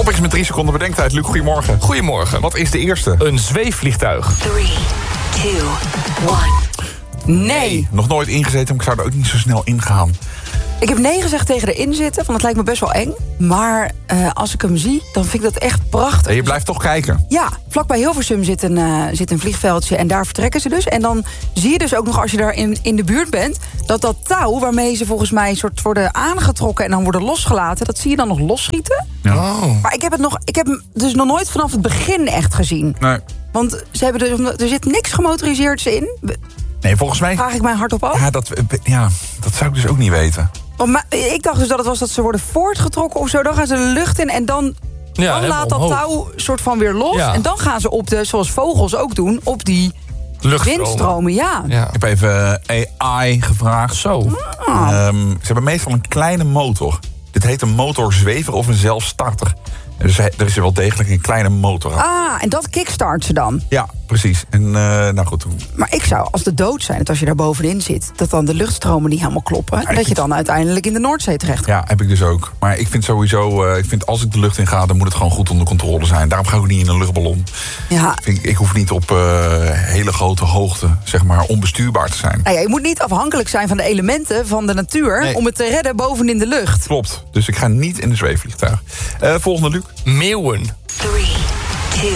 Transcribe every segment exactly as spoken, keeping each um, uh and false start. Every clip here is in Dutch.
Topics met drie seconden bedenktijd. Luc, goedemorgen. Goedemorgen. Wat is de eerste? Een zweefvliegtuig. drie, twee, één. Nee. Nog nooit ingezeten, maar ik zou er ook niet zo snel ingaan. Ik heb nee gezegd tegen erin zitten, want het lijkt me best wel eng. Maar uh, als ik hem zie, dan vind ik dat echt prachtig. En je blijft toch kijken? Ja, vlakbij Hilversum zit een, uh, zit een vliegveldje en daar vertrekken ze dus. En dan zie je dus ook nog, als je daar in, in de buurt bent, dat dat touw waarmee ze volgens mij soort worden aangetrokken en dan worden losgelaten, dat zie je dan nog losschieten. Ja. Oh. Maar ik heb het nog, ik heb hem dus nog nooit vanaf het begin echt gezien. Nee. Want ze hebben dus, er zit niks gemotoriseerds in. Nee, volgens mij... Vraag ik mij hardop af. Ja dat, ja, dat zou ik dus ook niet weten. Want ma- ik dacht dus dat het was dat ze worden voortgetrokken of zo. Dan gaan ze de lucht in en dan, Ja, dan laat dat omhoog. touw soort van weer los. Ja. En dan gaan ze op de, zoals vogels ook doen, op die Luchtstromen. windstromen. Ja. Ja. Ik heb even A I gevraagd. Zo. Ah. Um, ze hebben meestal een kleine motor. Dit heet een motorzwever of een zelfstarter. Dus er is er wel degelijk een kleine motor aan. Ah, en dat kickstart ze dan. Ja, precies. En uh, nou goed. Maar ik zou, als de dood zijn, dat als je daar bovenin zit, dat dan de luchtstromen niet helemaal kloppen. En dat je dan uiteindelijk in de Noordzee terecht komt. Ja, heb ik dus ook. Maar ik vind sowieso, uh, ik vind als ik de lucht in ga, dan moet het gewoon goed onder controle zijn. Daarom ga ik ook niet in een luchtballon. Ja. Ik, vind, ik hoef niet op uh, hele grote hoogte, zeg maar, onbestuurbaar te zijn. Nou ja, je moet niet afhankelijk zijn van de elementen van de natuur Nee. om het te redden boven in de lucht. Klopt. Dus ik ga niet in een zweefvliegtuig. Uh, volgende, Luc. Meeuwen. drie, twee,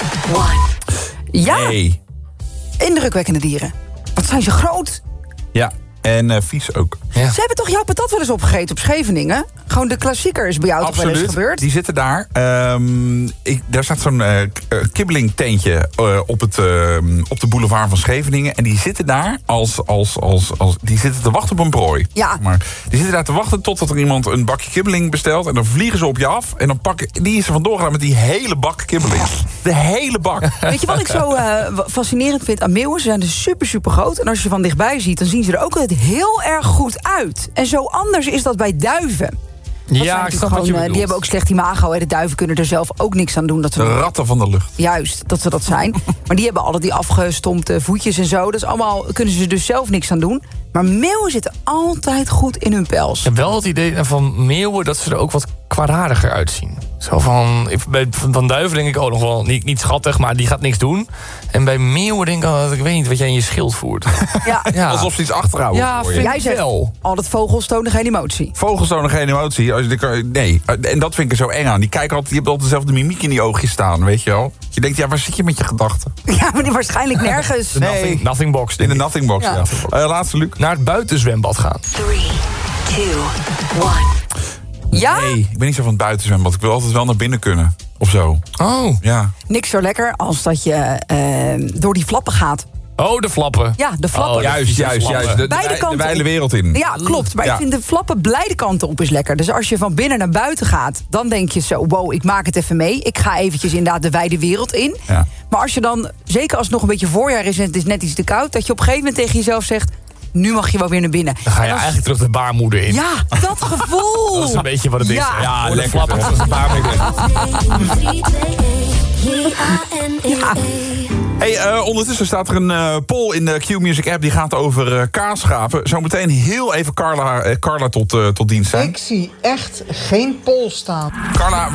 één. Ja, Nee. indrukwekkende dieren. Wat zijn ze groot. Ja. En uh, vies ook. Ja. Ze hebben toch jouw patat wel eens opgegeten op Scheveningen? Gewoon de klassieker is bij jou toch wel eens Absoluut. gebeurd? Die zitten daar. Um, ik, daar staat zo'n uh, kibbelingtentje uh, op, het, uh, op de boulevard van Scheveningen. En die zitten daar als, als, als, als die zitten te wachten op een prooi. Ja. Maar die zitten daar te wachten totdat er iemand een bakje kibbeling bestelt. En dan vliegen ze op je af. En dan pakken die is er vandoor gedaan met die hele bak kibbeling. De hele bak. Weet je wat ik zo uh, fascinerend vind aan meeuwen? Ze zijn dus super, super groot. En als je ze van dichtbij ziet, dan zien ze er ook altijd heel erg goed uit. En zo anders is dat bij duiven. Dat zijn Ja, ik natuurlijk snap wat je gewoon, uh, bedoelt. die hebben ook slecht imago. Hè. De duiven kunnen er zelf ook niks aan doen. Dat ze De ratten van de lucht. Juist, dat ze dat zijn. Maar die hebben alle die afgestompte voetjes en zo. Dat is allemaal, kunnen ze dus zelf niks aan doen. Maar meeuwen zitten altijd goed in hun pels. Ik heb wel het idee van meeuwen dat ze er ook wat kwaadaardiger uitzien. Zo van, ik- bij, van duiven denk ik, oh, nog wel niet, niet schattig, maar die gaat niks doen. En bij meeuwen denk ik, oh, ik weet niet wat jij in je schild voert. Ja, Ja. Alsof ze iets achterhouden. Ja, voor je. vind jij ik zegt, wel. al dat vogels tonen geen emotie. Vogels tonen geen emotie. Als je, die kan- nee, en dat vind ik er zo eng aan. Die kijken altijd, die hebben altijd dezelfde mimiek in die oogjes staan, weet je wel. Je denkt, ja, waar zit je met je gedachten? Ja, maar die waarschijnlijk nergens. De nothing, nothing box. In denk de ik. nothing box, ja. Ja. Uh, laatste, Luc. Naar het buitenzwembad gaan. drie, twee, één. Ja? Nee, ik ben niet zo van het buitenzwembad. Ik wil altijd wel naar binnen kunnen. Of zo. Oh. Ja. Niks zo lekker als dat je uh, door die flappen gaat. Oh, de flappen. Ja, de flappen. Oh, Juist, vieze juist, flappen. juist. De, de, Beide wij- de kanten wijle op. wereld in. Ja, klopt. Maar Ja. ik vind de flappen beide kanten op is lekker. Dus als je van binnen naar buiten gaat, dan denk je zo, wow, ik maak het even mee. Ik ga eventjes inderdaad de wijde wereld in. Ja. Maar als je dan, zeker als het nog een beetje voorjaar is en het is net iets te koud, dat je op een gegeven moment tegen jezelf zegt, nu mag je wel weer naar binnen. Dan ga je En als- eigenlijk terug de baarmoeder in. Ja, dat gevoel. Dat is een beetje wat het is. Ja. Ja, voor de lekker, flappen zeg. terug de baarmoeder in. Hey, uh, ondertussen staat er een uh, poll in de Q-Music app. Die gaat over uh, kaasschapen. Zometeen heel even Carla, uh, Carla tot, uh, tot dienst zijn. Ik zie echt geen pol staan. Carla,